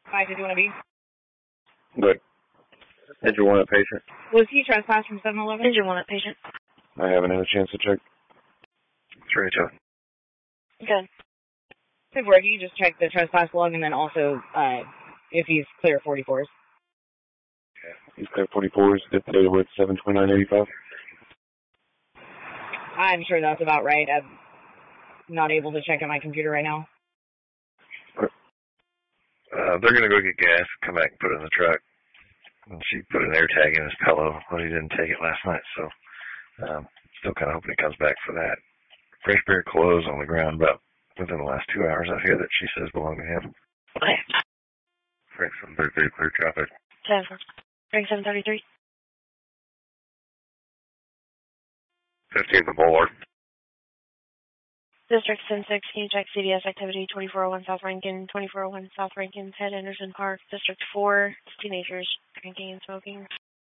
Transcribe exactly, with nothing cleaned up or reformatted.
Hi, did you want to be? Good. Did you want a patient? Was he trespassed from seven eleven? Did you want a patient? I haven't had a chance to check. It's Rachel. Good. Good work. You just check the trespass log and then also uh, if he's clear forty-fours. He's clear forty-fours. Did data with seven twenty-nine eighty-five. I'm sure that's about right. I'm not able to check on my computer right now. Uh, they're going to go get gas, come back and put it in the truck. And she put an air tag in his pillow, but he didn't take it last night, so um, still kind of hoping he comes back for that. Fresh pair of clothes on the ground about within the last two hours out here that she says belong to him. Okay. Frank seven thirty-three, clear traffic. Ten. Frank seven thirty-three. fifteen, the Boulevard. District ten six, can you check C D S activity twenty-four oh one South Rankin, twenty-four oh one South Rankin, head Anderson Park, District four, teenagers drinking and smoking.